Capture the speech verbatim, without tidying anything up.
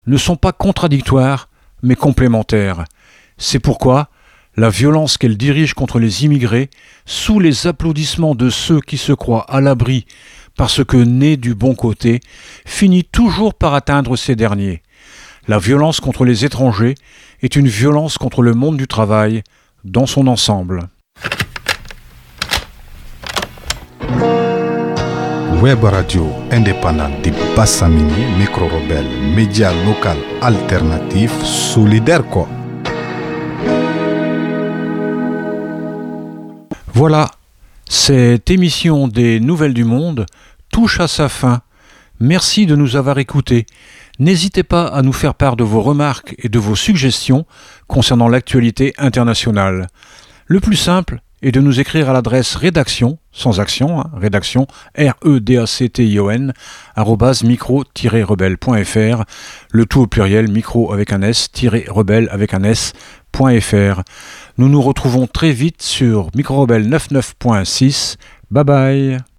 ne sont pas contradictoires, mais complémentaires. C'est pourquoi la violence qu'elle dirige contre les immigrés, sous les applaudissements de ceux qui se croient à l'abri parce que nés du bon côté, finit toujours par atteindre ces derniers. La violence contre les étrangers est une violence contre le monde du travail dans son ensemble. Web radio indépendante de Bassamini, micro-rebelle, média local alternatif, solidaire quoi. Voilà, cette émission des Nouvelles du Monde touche à sa fin. Merci de nous avoir écoutés. N'hésitez pas à nous faire part de vos remarques et de vos suggestions concernant l'actualité internationale. Le plus simple est de nous écrire à l'adresse rédaction, sans action, hein, rédaction, R E D A C T I O N, arrobase micro tiret rebelle point F R, le tout au pluriel, micro avec un S, tiret rebelle avec un S, point F R. Nous nous retrouvons très vite sur Micro Rebelle quatre-vingt-neuf point six. Bye bye.